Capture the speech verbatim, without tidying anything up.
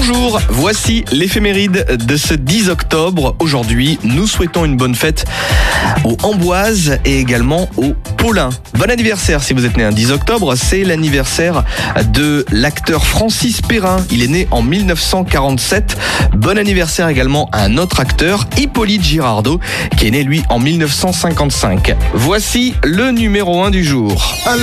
Bonjour, voici l'éphéméride de ce dix octobre. Aujourd'hui, nous souhaitons une bonne fête aux Amboises et également aux Paulins. Bon anniversaire si vous êtes né un dix octobre, c'est l'anniversaire de l'acteur Francis Perrin. Il est né en mille neuf cent quarante-sept. Bon anniversaire également à un autre acteur, Hippolyte Girardot, qui est né lui en mille neuf cent cinquante-cinq. Voici le numéro un du jour.